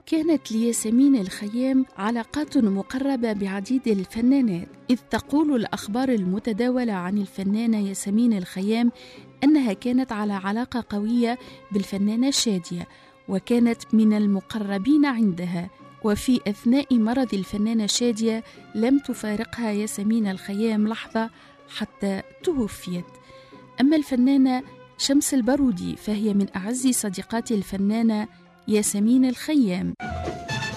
كانت لياسمين الخيام علاقات مقربة بعديد الفنانات، إذ تقول الأخبار المتداولة عن الفنانة ياسمين الخيام أنها كانت على علاقة قوية بالفنانة شادية، وكانت من المقربين عندها. وفي أثناء مرض الفنانة شادية لم تفارقها ياسمين الخيام لحظة حتى توفيت. أما الفنانة شمس البارودي فهي من أعز صديقات الفنانة ياسمين الخيام.